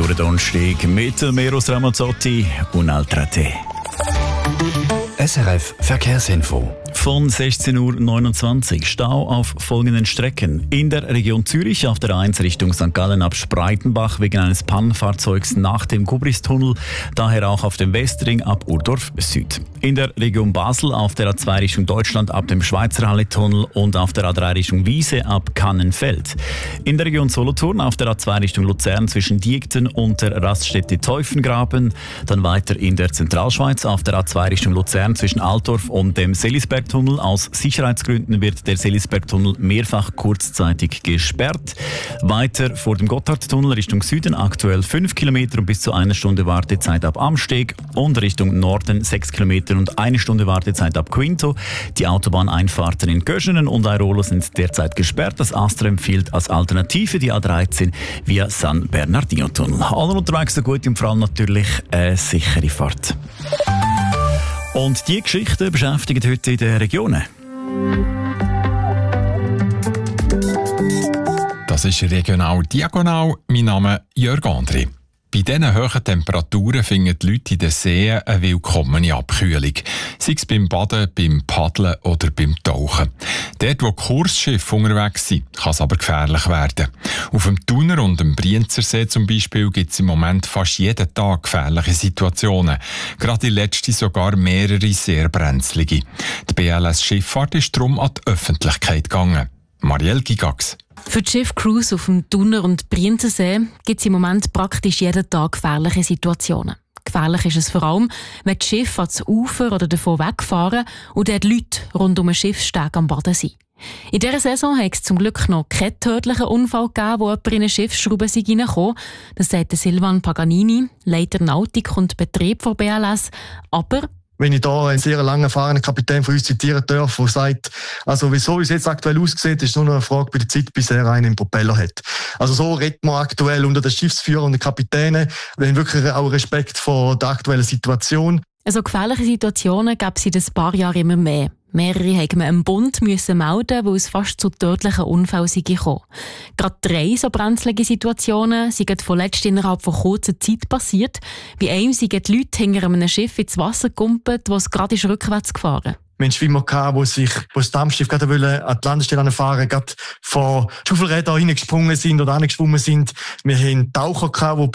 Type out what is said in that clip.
durch den Donnerstag mit Meros Ramazzotti und Altrate. SRF Verkehrsinfo. Von 16.29 Uhr Stau auf folgenden Strecken. In der Region Zürich auf der A1 Richtung St. Gallen ab Spreitenbach wegen eines Pannenfahrzeugs nach dem Kubristunnel. Daher auch auf dem Westring ab Urdorf Süd. In der Region Basel auf der A2 Richtung Deutschland ab dem Schweizerhalle-Tunnel und auf der A3 Richtung Wiese ab Kannenfeld. In der Region Solothurn auf der A2 Richtung Luzern zwischen Diegten und der Raststätte Teufengraben. Dann weiter in der Zentralschweiz auf der A2 Richtung Luzern zwischen Altdorf und dem Selisbergtunnel. Aus Sicherheitsgründen wird der Selisbergtunnel mehrfach kurzzeitig gesperrt. Weiter vor dem Gotthardtunnel Richtung Süden aktuell 5 Kilometer und bis zu 1 Stunde Wartezeit ab Amsteg und Richtung Norden 6 Kilometer und 1 Stunde Wartezeit ab Quinto. Die Autobahneinfahrten in Göschenen und Airolo sind derzeit gesperrt. Das Astra empfiehlt als Alternative die A13 via San Bernardino-Tunnel. Alle unterwegs so gut und vor allem natürlich eine sichere Fahrt. Und diese Geschichten beschäftigen heute in den Regionen. Das ist regional diagonal. Mein Name ist Jörg André. Bei diesen hohen Temperaturen finden die Leute in den Seen eine willkommene Abkühlung. Sei es beim Baden, beim Paddeln oder beim Tauchen. Dort, wo Kursschiffe unterwegs sind, kann es aber gefährlich werden. Auf dem Thuner und dem Brienzersee zum Beispiel gibt es im Moment fast jeden Tag gefährliche Situationen. Gerade die letzte sogar mehrere sehr brenzlige. Die BLS Schifffahrt ist darum an die Öffentlichkeit gegangen. Marielle Gigax. Für die Schiffcrews auf dem Thuner und Brienzersee gibt es im Moment praktisch jeden Tag gefährliche Situationen. Gefährlich ist es vor allem, wenn die Schiffe ans Ufer oder davon wegfahren und dort Leute rund um den Schiffssteg am Baden sind. In dieser Saison hat es zum Glück noch keinen tödlichen Unfall gegeben, wo jemand in eine Schiffsschraube reingekommen ist. Das sagt Silvan Paganini, Leiter Nautik und Betrieb von BLS. Aber wenn ich da einen sehr lang erfahrenen Kapitän von uns zitieren darf, der sagt, also wieso es jetzt aktuell aussieht, ist nur noch eine Frage bei der Zeit, bis er einen Propeller hat. Also so redet man aktuell unter den Schiffsführern und den Kapitänen. Wir haben wirklich auch Respekt vor der aktuellen Situation. Also gefährliche Situationen gab es in ein paar Jahren immer mehr. Mehrere mussten im Bund melden, weil es fast zu tödlichen Unfällen gekommen. Gerade 3 so brenzlige Situationen sind vorletzt innerhalb von kurzer Zeit passiert. Bei einem sind die Leute hinter einem Schiff ins Wasser gekumpelt, das gerade rückwärts gefahren ist. Wir hatten Schwimmer, die das Dampfschiff gerade an die Landestelle fahren, gerade vor Schaufelrädern reingesprungen sind oder angeschwommen sind. Wir hatten Taucher, die